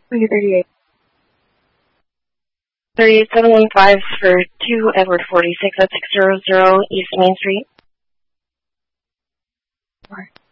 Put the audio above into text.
38. 38715 for 2 Edward 46 at 600 East Main Street. Right.